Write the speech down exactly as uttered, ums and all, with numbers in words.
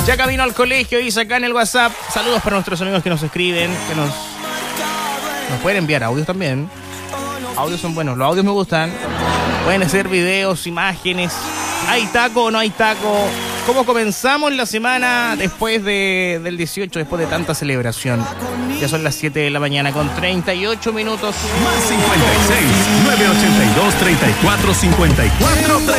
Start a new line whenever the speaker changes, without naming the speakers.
Ya camino al colegio, dice acá en el WhatsApp. Saludos para nuestros amigos que nos escriben, que nos, nos pueden enviar audios también. Audios son buenos, los audios me gustan. Pueden hacer videos, imágenes. ¿Hay taco o no hay taco? ¿Cómo comenzamos la semana después de, del dieciocho, después de tanta celebración? Ya son las siete de la mañana con treinta y ocho minutos.
Más cincuenta y seis, nueve ochenta y dos, treinta y cuatro, cincuenta y cuatro.